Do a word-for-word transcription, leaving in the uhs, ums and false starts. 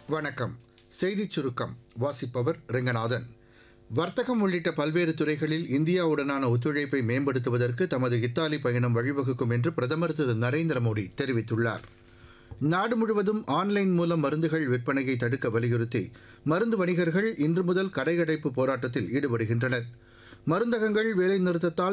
வணக்கம். செய்திச் சுருக்கம் வாசிப்பவர் ரெங்கநாதன். வர்த்தகம் உள்ளிட்ட பல்வேறு துறைகளில் இந்தியாவுடனான ஒத்துழைப்பை மேம்படுத்துவதற்கு தமது இத்தாலி பயணம் வழிவகுக்கும் என்று பிரதமர் திரு நரேந்திர மோடி தெரிவித்துள்ளார். நாடு முழுவதும் ஆன்லைன் மூலம் மருந்துகள் விற்பனையை தடுக்க வலியுறுத்தி மருந்து வணிகர்கள் இன்று முதல் கடையடைப்பு போராட்டத்தில் ஈடுபடுகின்றனர். மருந்தகங்கள் வேலைநிறுத்தத்தால்